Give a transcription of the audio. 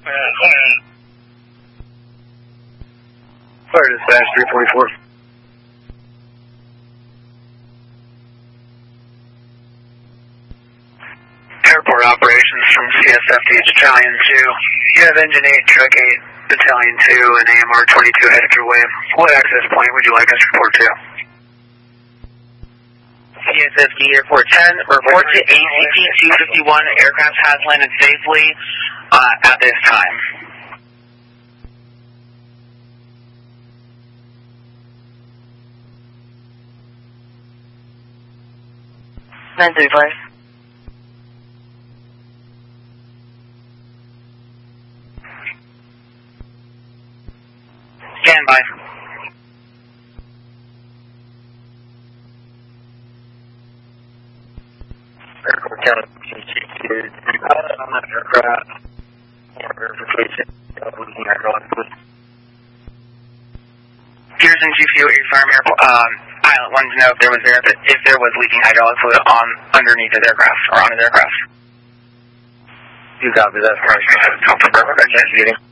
Fire dispatch 344. Airport operations from CSFD Battalion 2. You have Engine 8, Truck 8, Battalion 2, and AMR 22 headed your way. What access point would you like us to report to? CSFD Airport 10, report to ACT 251. Aircraft has landed safely at this time. Stand by. Airport County GQ, on that aircraft, verification of leaking hydraulic fluid. Pearson GPU 8 Farm Airport, pilot wanted to know if there was leaking hydraulic fluid underneath his aircraft, or on his aircraft. You copy that. Comfort, meeting.